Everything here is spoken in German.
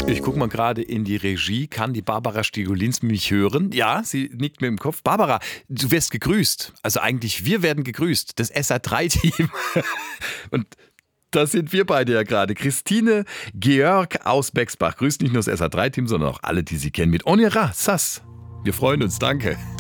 Ich gucke mal gerade in die Regie. Kann die Barbara Stigolins mich hören? Ja, sie nickt mir im Kopf. Barbara, du wirst gegrüßt. Also eigentlich, wir werden gegrüßt. Das SA3-Team. Und da sind wir beide ja gerade. Christine Georg aus Bexbach grüßt nicht nur das SA3-Team, sondern auch alle, die sie kennen mit On ira, Sass. Wir freuen uns, danke.